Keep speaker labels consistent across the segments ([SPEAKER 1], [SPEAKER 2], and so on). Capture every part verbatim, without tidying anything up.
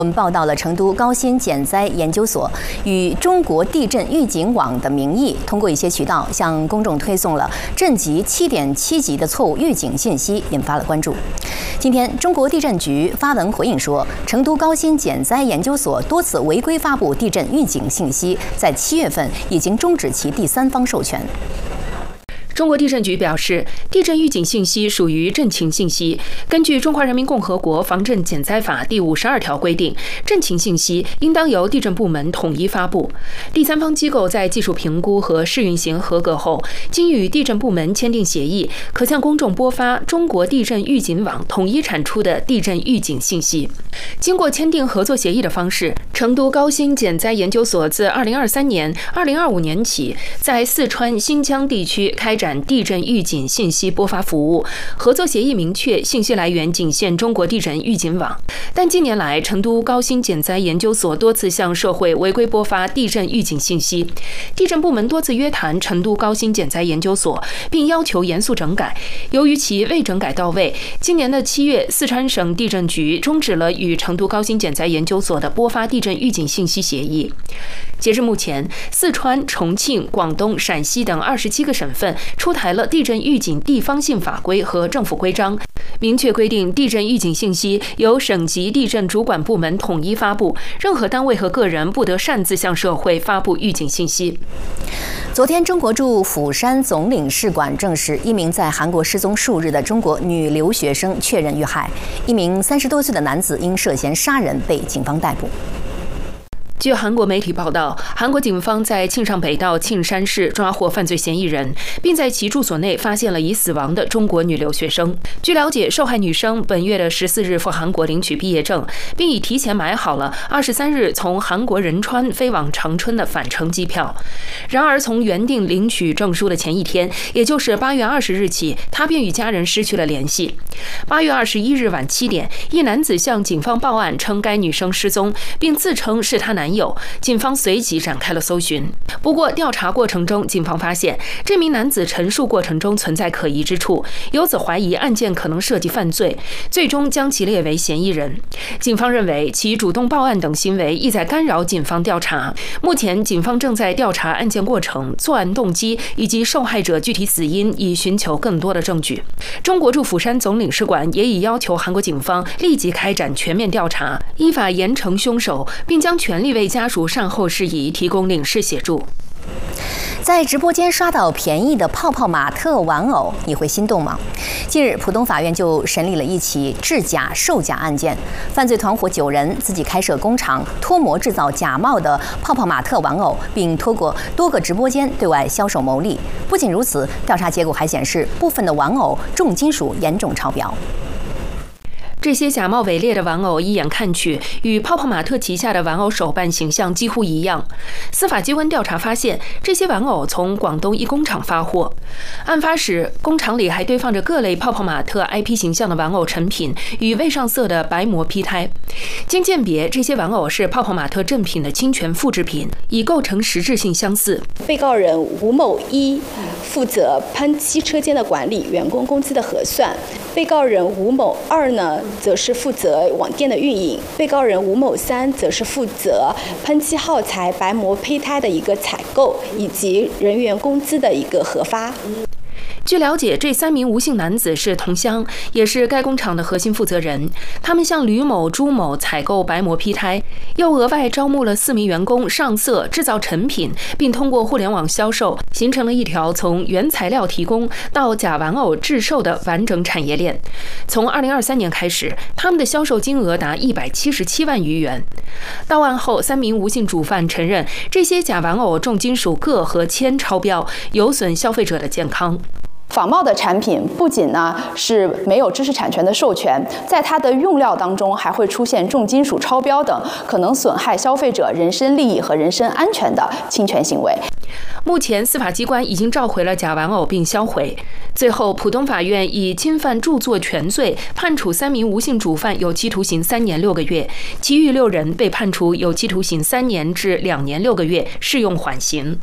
[SPEAKER 1] 我们报道了成都高新减灾研究所与中国地震预警网的名义，通过一些渠道向公众推送了震级七点七级的错误预警信息，引发了关注。今天，中国地震局发文回应说，成都高新减灾研究所多次违规发布地震预警信息，在七月份已经终止其第三方授权。
[SPEAKER 2] 中国地震局表示，地震预警信息属于震情信息。根据《中华人民共和国防震减灾法》第五十二条规定，震情信息应当由地震部门统一发布。第三方机构在技术评估和试运行合格后，经与地震部门签订协议，可向公众播发中国地震预警网统一产出的地震预警信息。经过签订合作协议的方式，成都高新减灾研究所自二零二三年、二零二五年起，在四川、新疆地区开展 地震预警信息播发服务。合作协议明确，信息来源仅限中国地震预警网。但近年来，成都高新减灾研究所多次向社会违规播发地震预警信息。地震部门多次约谈成都高新减灾研究所，并要求严肃整改。由于其未整改到位，今年的七月，四川省地震局终止了与成都高新减灾研究所的播发地震预警信息协议。截至目前，四川、重庆、广东、陕西等二十七个省份 出台了地震预警地方性法规和政府规章，明确规定地震预警信息由省级地震主管部门统一发布，任何单位和个人不得擅自向社会发布预警信息。
[SPEAKER 1] 昨天，中国驻釜山总领事馆证实，一名在韩国失踪数日的中国女留学生确认遇害，一名三十多岁的男子因涉嫌杀人被警方逮捕。
[SPEAKER 2] 据韩国媒体报道，韩国警方在庆尚北道庆山市抓获犯罪嫌疑人，并在其住所内发现了已死亡的中国女留学生。据了解，受害女生本月的十四日赴韩国领取毕业证，并已提前买好了二十三日从韩国仁川飞往长春的返程机票。然而，从原定领取证书的前一天，也就是八月二十日起，她便与家人失去了联系。八月二十一日晚七点，一男子向警方报案称该女生失踪，并自称是她男友。 警方随即展开了搜寻。不过，调查过程中，警方发现这名男子陈述过程中存在可疑之处，由此怀疑案件可能涉及犯罪，最终将其列为嫌疑人。警方认为其主动报案等行为意在干扰警方调查。目前，警方正在调查案件过程、作案动机以及受害者具体死因，以寻求更多的证据。中国驻釜山总领事馆也已要求韩国警方立即开展全面调查，依法严惩凶手，并将全力为 为家属善后事宜提供领事协助。在直播间刷到便宜的泡泡玛特玩偶，你会心动吗？近日，浦东法院就审理了一起制假售假案件，犯罪团伙九人自己开设工厂，脱模制造假冒的泡泡玛特玩偶，并通过多个直播间对外销售牟利。不仅如此，调查结果还显示，部分的玩偶重金属严重超标。 这些假冒伪劣的玩偶一眼看去与泡泡玛特旗下的玩偶手办形象几乎一样。司法机关调查发现，这些玩偶从广东一工厂发货。案发时，工厂里还堆放着各类泡泡玛特 I P 形象的玩偶成品与未上色的白膜坯胎。经鉴别，这些玩偶是泡泡玛特正品的侵权复制品，已构成实质性相似。
[SPEAKER 3] 被告人吴某一负责喷漆车间的管理、员工工资的核算。 被告人吴某二呢，则是负责网店的运营；被告人吴某三则是负责喷漆耗材、白膜胚胎的一个采购以及人员工资的一个核发。
[SPEAKER 2] 据了解，这三名吴姓男子是同乡，也是该工厂的核心负责人。他们向吕某、朱某采购白膜坯胎，又额外招募了四名员工上色制造成品，并通过互联网销售，形成了一条从原材料提供到假玩偶制售的完整产业链。从二零二三年开始，他们的销售金额达一百七十七万余元。到案后，三名吴姓主犯承认，这些假玩偶重金属铬和铅超标，有损消费者的健康。
[SPEAKER 3] 仿冒的产品不仅呢是没有知识产权的授权，在它的用料当中还会出现重金属超标等可能损害消费者人身利益和人身安全的侵权行为。
[SPEAKER 2] 目前，司法机关已经召回了假玩偶并销毁。最后，浦东法院以侵犯著作权罪判处三名吴姓主犯有期徒刑三年六个月，其余六人被判处有期徒刑三年至两年六个月，适用缓刑。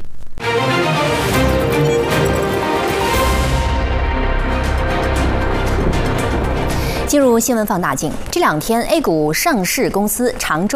[SPEAKER 2] 进入新闻放大镜，这两天 A 股上市公司常州